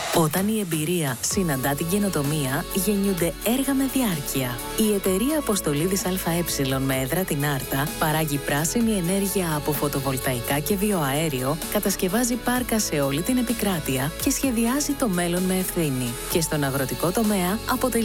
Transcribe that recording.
Όταν η εμπειρία συναντά την καινοτομία, γεννιούνται έργα με διάρκεια. Η εταιρεία Αποστολίδης ΑΕ με έδρα την Άρτα παράγει πράσινη ενέργεια από φωτοβολταϊκά και βιοαέριο, κατασκευάζει πάρκα σε όλη την επικράτεια και σχεδιάζει το μέλλον με ευθύνη. Και στον αγροτικό τομέα αποτελεί